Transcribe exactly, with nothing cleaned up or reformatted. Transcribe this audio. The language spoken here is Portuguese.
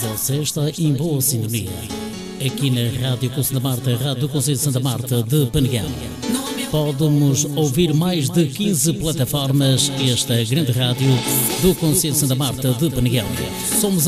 Você está em boa sintonia. Aqui na Rádio Conselho da Marta, Rádio do Conselho de Santa Marta de Penegal. Pode-nos ouvir mais de quinze plataformas, esta grande rádio do Conselho de Santa Marta de Penegal. Somos